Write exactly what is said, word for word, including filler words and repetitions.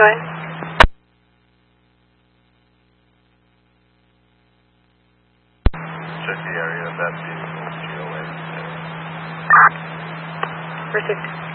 Go ahead. Check the area of that vehicle, G O A. Received.